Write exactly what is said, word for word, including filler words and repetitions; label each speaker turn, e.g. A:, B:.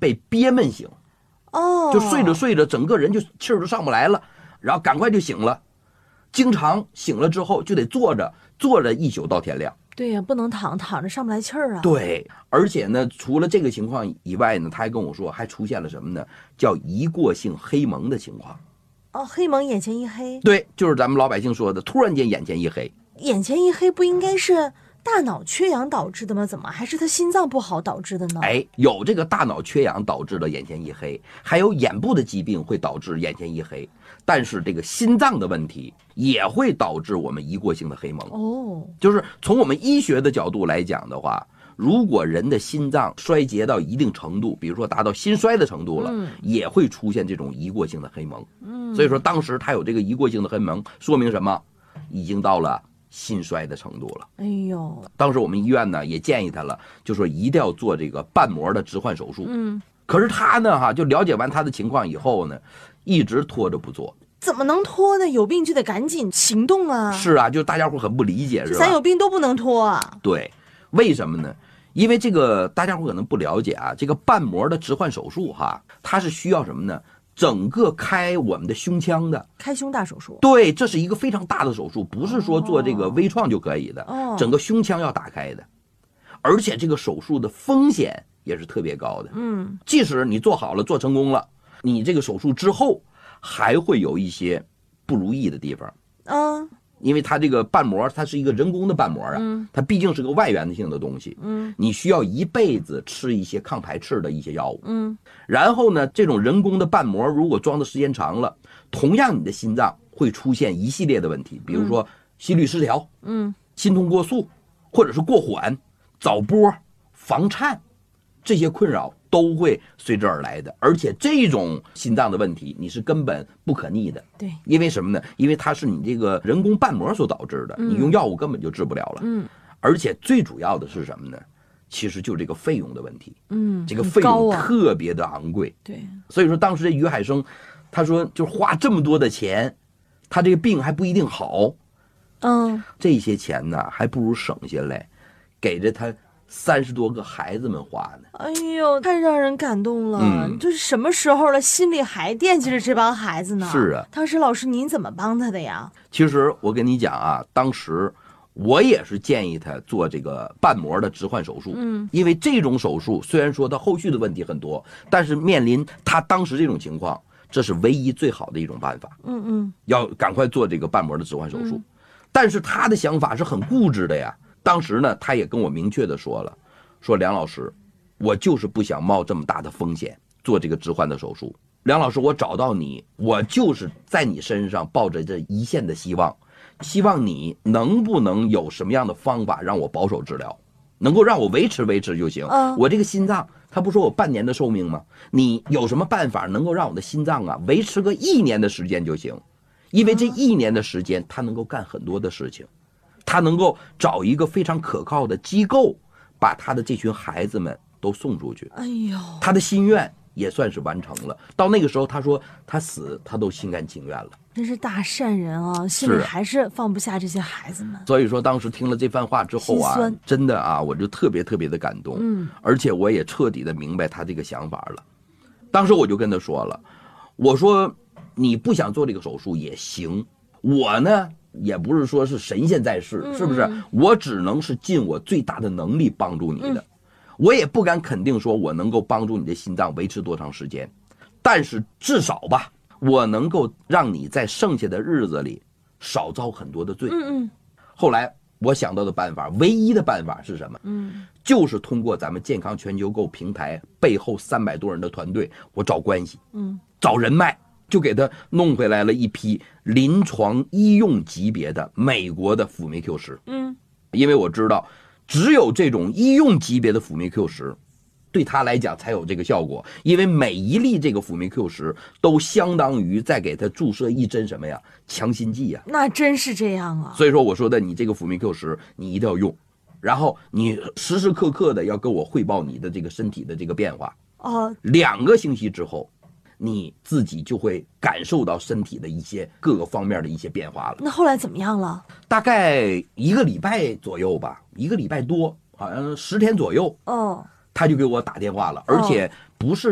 A: 被憋闷醒，
B: 哦，
A: 就睡着睡着，整个人就气儿都上不来了，然后赶快就醒了。经常醒了之后就得坐着，坐着一宿到天亮。
B: 对呀、啊，不能躺，躺着上不来气儿啊。
A: 对，而且呢，除了这个情况以外呢，他还跟我说，还出现了什么呢？叫一过性黑蒙的情况。
B: 哦，黑蒙眼前一黑。
A: 对，就是咱们老百姓说的，突然间眼前一黑。
B: 眼前一黑不应该是大脑缺氧导致的吗？怎么还是他心脏不好导致的呢？
A: 哎，有这个大脑缺氧导致的眼前一黑，还有眼部的疾病会导致眼前一黑，但是这个心脏的问题也会导致我们一过性的黑蒙。
B: 哦，
A: 就是从我们医学的角度来讲的话，如果人的心脏衰竭到一定程度，比如说达到心衰的程度了，
B: 嗯、
A: 也会出现这种一过性的黑蒙。
B: 嗯，
A: 所以说当时他有这个一过性的黑蒙，说明什么？已经到了心衰的程度了。
B: 哎呦，
A: 当时我们医院呢也建议他了，就说一定要做这个瓣膜的置换手术。
B: 嗯，
A: 可是他呢哈，就了解完他的情况以后呢，一直拖着不做。
B: 怎么能拖呢？有病就得赶紧行动啊！
A: 是啊，就大家伙很不理解，是吧？
B: 咱有病都不能拖啊。
A: 对，为什么呢？因为这个大家伙可能不了解啊，这个瓣膜的置换手术哈，它是需要什么呢？整个开我们的胸腔的，
B: 开胸大手术。
A: 对，这是一个非常大的手术，不是说做这个微创就可以的，
B: 哦、
A: 整个胸腔要打开的，而且这个手术的风险也是特别高的。
B: 嗯，
A: 即使你做好了，做成功了，你这个手术之后还会有一些不如意的地方。
B: 嗯。
A: 因为它这个瓣膜，它是一个人工的瓣膜啊，
B: 嗯、
A: 它毕竟是个外源性的东西，
B: 嗯，
A: 你需要一辈子吃一些抗排斥的一些药物，
B: 嗯，
A: 然后呢，这种人工的瓣膜如果装的时间长了，同样你的心脏会出现一系列的问题，比如说心律失调，
B: 嗯，
A: 心痛过速，或者是过缓、早搏、房颤，这些困扰都会随之而来的，而且这种心脏的问题你是根本不可逆的。
B: 对，
A: 因为什么呢？因为它是你这个人工瓣膜所导致的，
B: 嗯、
A: 你用药物根本就治不了了。
B: 嗯，
A: 而且最主要的是什么呢？其实就是这个费用的问题。
B: 嗯，
A: 这个费用
B: 啊、
A: 特别的昂贵。
B: 对，
A: 所以说当时这于海生，他说就花这么多的钱，他这个病还不一定好。
B: 嗯，
A: 这些钱呢，还不如省下来，给着他三十多个孩子们花呢。
B: 哎呦，太让人感动了！
A: 嗯，
B: 这是什么时候了，心里还惦记着这帮孩子呢？
A: 是啊，
B: 当时老师您怎么帮他的呀？
A: 其实我跟你讲啊，当时我也是建议他做这个瓣膜的置换手术。
B: 嗯，
A: 因为这种手术虽然说他后续的问题很多，但是面临他当时这种情况，这是唯一最好的一种办法。
B: 嗯嗯，
A: 要赶快做这个瓣膜的置换手术。
B: 嗯、
A: 但是他的想法是很固执的呀。当时呢，他也跟我明确的说了，说梁老师，我就是不想冒这么大的风险做这个置换的手术。梁老师，我找到你，我就是在你身上抱着这一线的希望，希望你能不能有什么样的方法让我保守治疗，能够让我维持维持就行。
B: 嗯、
A: 我这个心脏，他不说我半年的寿命吗？你有什么办法能够让我的心脏啊维持个一年的时间就行？因为这一年的时间，他能够干很多的事情，他能够找一个非常可靠的机构，把他的这群孩子们都送出去。
B: 哎呦，
A: 他的心愿也算是完成了。到那个时候，他说他死，他都心甘情愿了。
B: 真是大善人啊，心里还是放不下这些孩子们。
A: 所以说，当时听了这番话之后啊，真的啊，我就特别特别的感动。
B: 嗯，
A: 而且我也彻底的明白他这个想法了。当时我就跟他说了，我说你不想做这个手术也行，我呢也不是说是神仙在世，
B: 嗯、
A: 是不是？我只能是尽我最大的能力帮助你的。
B: 嗯，
A: 我也不敢肯定说我能够帮助你的心脏维持多长时间，但是至少吧，我能够让你在剩下的日子里少遭很多的罪。
B: 嗯嗯。
A: 后来我想到的办法，唯一的办法是什么？
B: 嗯，
A: 就是通过咱们健康全球购平台背后三百多人的团队，我找关系，
B: 嗯，
A: 找人脉，就给他弄回来了一批临床医用级别的美国的辅酶 Q 十。
B: 嗯，
A: 因为我知道。只有这种医用级别的辅酶 Q 十，对他来讲才有这个效果，因为每一粒这个辅酶 Q 十都相当于再给他注射一针什么呀，强心剂呀。
B: 那真是这样啊！
A: 所以说我说的，你这个辅酶 Q 十你一定要用，然后你时时刻刻的要跟我汇报你的这个身体的这个变化。
B: 哦，
A: 两个星期之后，你自己就会感受到身体的一些各个方面的一些变化了。
B: 那后来怎么样了？
A: 大概一个礼拜左右吧，一个礼拜多，好像十天左右。
B: 哦，
A: 他就给我打电话了，而且不是